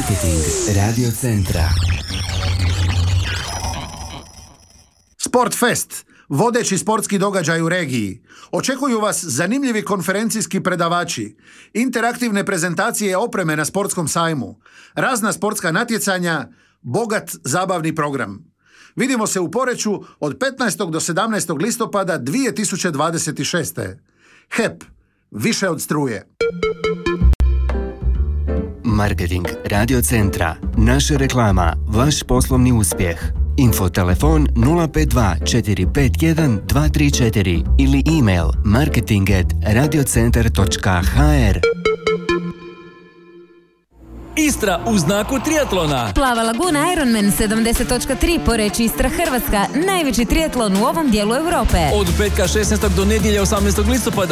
Marketing Radio Centra. Sportfest, vodeći sportski događaj u regiji. Očekuju vas zanimljivi konferencijski predavači, interaktivne prezentacije opreme na sportskom sajmu, razna sportska natjecanja, bogat zabavni program. Vidimo se u Poreču od 15. do 17. listopada 2026. HEP, više od struje. Marketing Radio Centra. Naša reklama, vaš poslovni uspjeh. Infotelefon 052 451 234 ili email marketing@radiocentar.hr. Istra u znaku triatlona. Plava laguna Ironman 70.3 Poreč, Istra, Hrvatska. Najveći triatlon u ovom dijelu Europe. Od petka 16. do nedjelje 18. listopada.